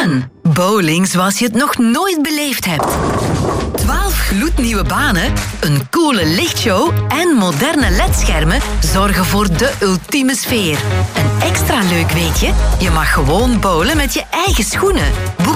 Fun. Bowling zoals je het nog nooit beleefd hebt. 12 gloednieuwe banen, een coole lichtshow en moderne ledschermen zorgen voor de ultieme sfeer. En extra leuk weet je, je mag gewoon bowlen met je eigen schoenen. Boek